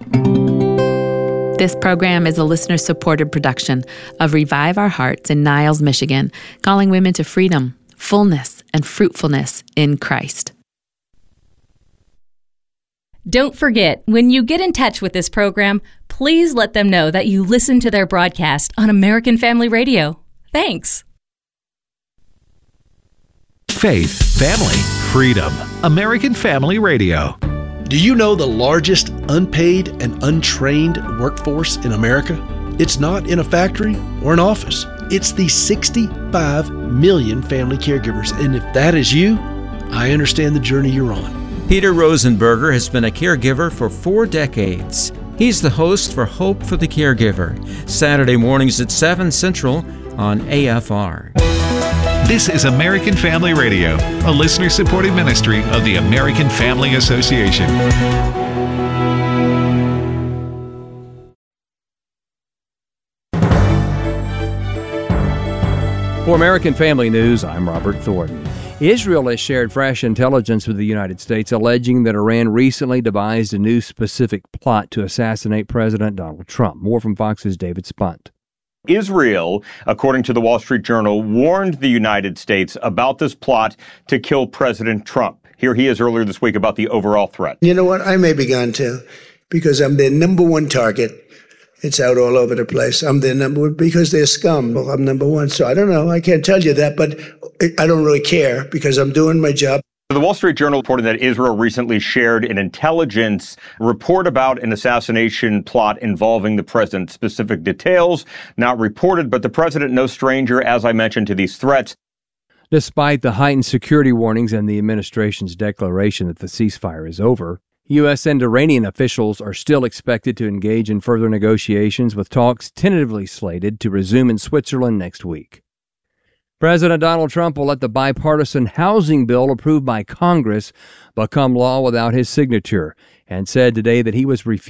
This program is a listener-supported production of Revive Our Hearts in Niles, Michigan, calling women to freedom, fullness, and fruitfulness in Christ. Don't forget, when you get in touch with this program, please let them know that you listen to their broadcast on American Family Radio. Thanks. Faith, family, freedom. American Family Radio. Do you know the largest unpaid and untrained workforce in America? It's not in a factory or an office. It's the 65 million family caregivers. And if that is you, I understand the journey you're on. Peter Rosenberger has been a caregiver for 4 decades. He's the host for Hope for the Caregiver, Saturday mornings at 7 Central on AFR. This is American Family Radio, a listener-supported ministry of the American Family Association. For American Family News, I'm Robert Thornton. Israel has shared fresh intelligence with the United States, alleging that Iran recently devised a new specific plot to assassinate President Donald Trump. More from Fox's David Spunt. Israel, according to the Wall Street Journal, warned the United States about this plot to kill President Trump. Here he is earlier this week about the overall threat. You know what? I may be gone too, because I'm their number one target. It's out all over the place. I'm their number one because they're scum. Well, I'm number one. So I don't know. I can't tell you that, but I don't really care because I'm doing my job. The Wall Street Journal reported that Israel recently shared an intelligence report about an assassination plot involving the president. Specific details not reported, but the president, no stranger, as I mentioned, to these threats. Despite the heightened security warnings and the administration's declaration that the ceasefire is over, U.S. and Iranian officials are still expected to engage in further negotiations, with talks tentatively slated to resume in Switzerland next week. President Donald Trump will let the bipartisan housing bill approved by Congress become law without his signature, and said today that he was refusing